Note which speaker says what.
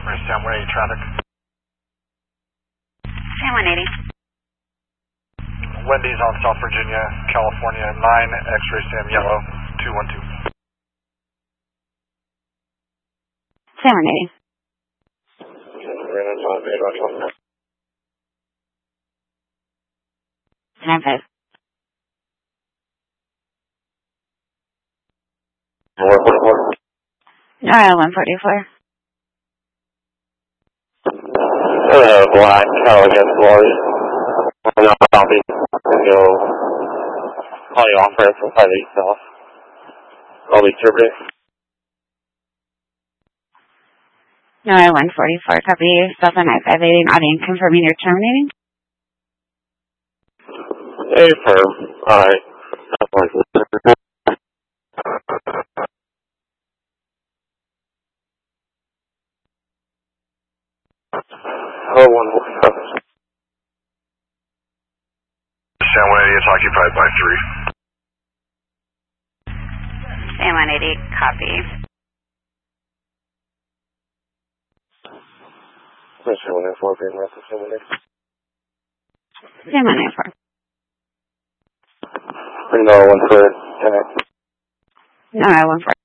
Speaker 1: Sam 180 traffic.
Speaker 2: Sam 180.
Speaker 1: Wendy's on South Virginia, California, 9 X-ray Sam Yellow, 212.
Speaker 2: Sam 180. Sam 5. Alright, 144.
Speaker 3: Black, against Lori. No, copy. Go. Call you off ramp from 58 south. I'll be interpreting.
Speaker 2: Alright, 144. Copy. South on I-580. Audience confirming you're terminating.
Speaker 3: Affirm. Alright. Oh, 147.
Speaker 1: Sam 180 is occupied by 3.
Speaker 2: Sam 180. Copy.
Speaker 3: Sam 184 being rested. Sam 180.
Speaker 2: Sam 184.
Speaker 3: Bring another one for 10.
Speaker 2: Alright, 144.